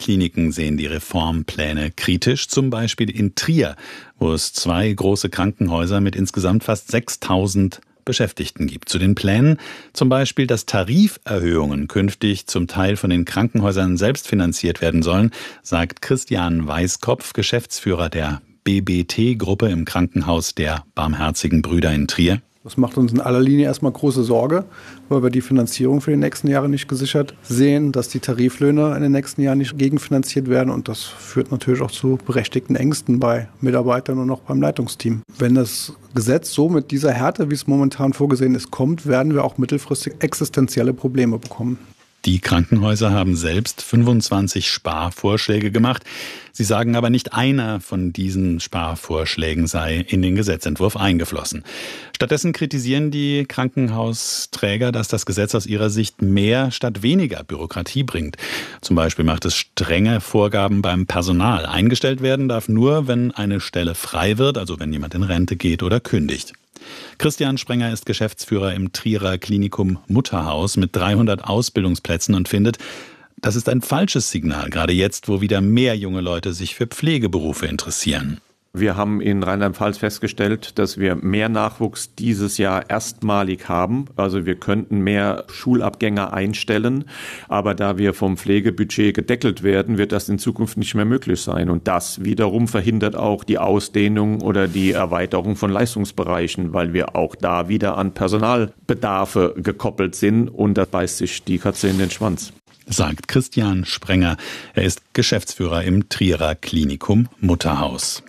Kliniken sehen die Reformpläne kritisch, zum Beispiel in Trier, wo es 2 große Krankenhäuser mit insgesamt fast 6.000 Beschäftigten gibt. Zu den Plänen zum Beispiel, dass Tariferhöhungen künftig zum Teil von den Krankenhäusern selbst finanziert werden sollen, sagt Christian Weißkopf, Geschäftsführer der BBT-Gruppe im Krankenhaus der Barmherzigen Brüder in Trier. Das macht uns in aller Linie erstmal große Sorge, weil wir die Finanzierung für die nächsten Jahre nicht gesichert sehen, dass die Tariflöhne in den nächsten Jahren nicht gegenfinanziert werden. Und das führt natürlich auch zu berechtigten Ängsten bei Mitarbeitern und auch beim Leitungsteam. Wenn das Gesetz so mit dieser Härte, wie es momentan vorgesehen ist, kommt, werden wir auch mittelfristig existenzielle Probleme bekommen. Die Krankenhäuser haben selbst 25 Sparvorschläge gemacht. Sie sagen aber, nicht einer von diesen Sparvorschlägen sei in den Gesetzentwurf eingeflossen. Stattdessen kritisieren die Krankenhausträger, dass das Gesetz aus ihrer Sicht mehr statt weniger Bürokratie bringt. Zum Beispiel macht es strenge Vorgaben beim Personal. Eingestellt werden darf nur, wenn eine Stelle frei wird, also wenn jemand in Rente geht oder kündigt. Christian Sprenger ist Geschäftsführer im Trierer Klinikum Mutterhaus mit 300 Ausbildungsplätzen und findet, das ist ein falsches Signal, gerade jetzt, wo wieder mehr junge Leute sich für Pflegeberufe interessieren. Wir haben in Rheinland-Pfalz festgestellt, dass wir mehr Nachwuchs dieses Jahr erstmalig haben. Also wir könnten mehr Schulabgänger einstellen, aber da wir vom Pflegebudget gedeckelt werden, wird das in Zukunft nicht mehr möglich sein. Und das wiederum verhindert auch die Ausdehnung oder die Erweiterung von Leistungsbereichen, weil wir auch da wieder an Personalbedarfe gekoppelt sind und da beißt sich die Katze in den Schwanz. Sagt Christian Sprenger. Er ist Geschäftsführer im Trierer Klinikum Mutterhaus.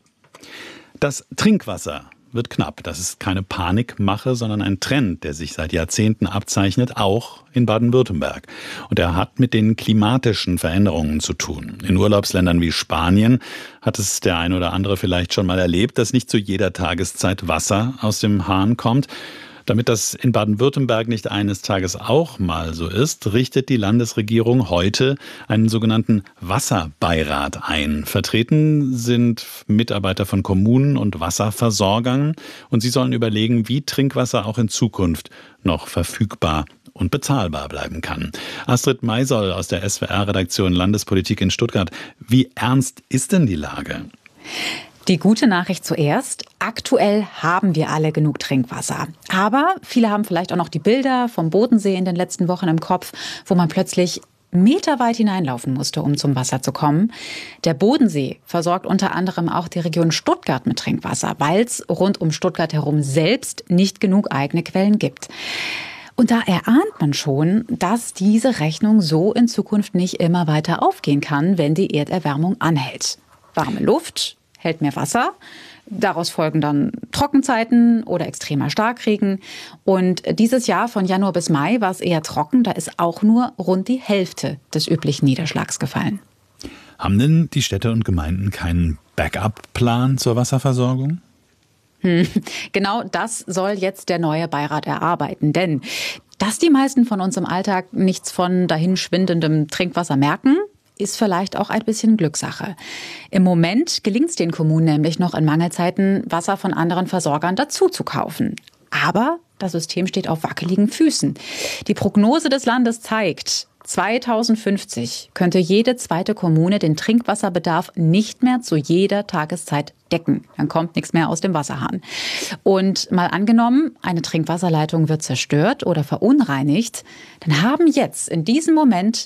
Das Trinkwasser wird knapp. Das ist keine Panikmache, sondern ein Trend, der sich seit Jahrzehnten abzeichnet, auch in Baden-Württemberg. Und er hat mit den klimatischen Veränderungen zu tun. In Urlaubsländern wie Spanien hat es der ein oder andere vielleicht schon mal erlebt, dass nicht zu jeder Tageszeit Wasser aus dem Hahn kommt. Damit das in Baden-Württemberg nicht eines Tages auch mal so ist, richtet die Landesregierung heute einen sogenannten Wasserbeirat ein. Vertreten sind Mitarbeiter von Kommunen und Wasserversorgern und sie sollen überlegen, wie Trinkwasser auch in Zukunft noch verfügbar und bezahlbar bleiben kann. Astrid Maisoll aus der SWR-Redaktion Landespolitik in Stuttgart. Wie ernst ist denn die Lage? Die gute Nachricht zuerst. Aktuell haben wir alle genug Trinkwasser. Aber viele haben vielleicht auch noch die Bilder vom Bodensee in den letzten Wochen im Kopf, wo man plötzlich meterweit hineinlaufen musste, um zum Wasser zu kommen. Der Bodensee versorgt unter anderem auch die Region Stuttgart mit Trinkwasser, weil es rund um Stuttgart herum selbst nicht genug eigene Quellen gibt. Und da erahnt man schon, dass diese Rechnung so in Zukunft nicht immer weiter aufgehen kann, wenn die Erderwärmung anhält. Warme Luft hält mehr Wasser. Daraus folgen dann Trockenzeiten oder extremer Starkregen. Und dieses Jahr von Januar bis Mai war es eher trocken. Da ist auch nur rund die Hälfte des üblichen Niederschlags gefallen. Haben denn die Städte und Gemeinden keinen Backup-Plan zur Wasserversorgung? Genau das soll jetzt der neue Beirat erarbeiten. Denn dass die meisten von uns im Alltag nichts von dahinschwindendem Trinkwasser merken, ist vielleicht auch ein bisschen Glückssache. Im Moment gelingt es den Kommunen nämlich noch in Mangelzeiten, Wasser von anderen Versorgern dazu zu kaufen. Aber das System steht auf wackeligen Füßen. Die Prognose des Landes zeigt, 2050 könnte jede zweite Kommune den Trinkwasserbedarf nicht mehr zu jeder Tageszeit decken. Dann kommt nichts mehr aus dem Wasserhahn. Und mal angenommen, eine Trinkwasserleitung wird zerstört oder verunreinigt, dann haben jetzt in diesem Moment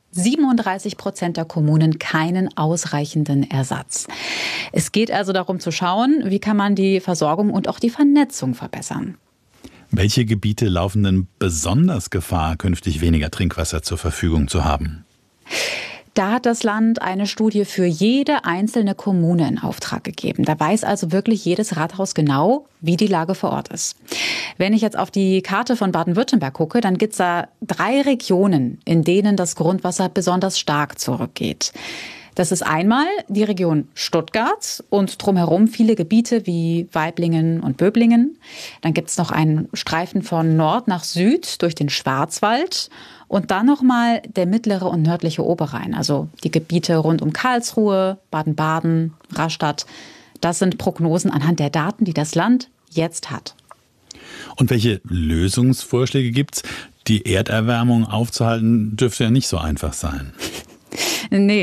37% der Kommunen keinen ausreichenden Ersatz. Es geht also darum zu schauen, wie kann man die Versorgung und auch die Vernetzung verbessern. Welche Gebiete laufen denn besonders Gefahr, künftig weniger Trinkwasser zur Verfügung zu haben? Da hat das Land eine Studie für jede einzelne Kommune in Auftrag gegeben. Da weiß also wirklich jedes Rathaus genau, wie die Lage vor Ort ist. Wenn ich jetzt auf die Karte von Baden-Württemberg gucke, dann gibt es da 3 Regionen, in denen das Grundwasser besonders stark zurückgeht. Das ist einmal die Region Stuttgart und drumherum viele Gebiete wie Waiblingen und Böblingen. Dann gibt es noch einen Streifen von Nord nach Süd durch den Schwarzwald und dann nochmal der mittlere und nördliche Oberrhein, also die Gebiete rund um Karlsruhe, Baden-Baden, Rastatt. Das sind Prognosen anhand der Daten, die das Land jetzt hat. Und welche Lösungsvorschläge gibt's? Die Erderwärmung aufzuhalten dürfte ja nicht so einfach sein. Nee.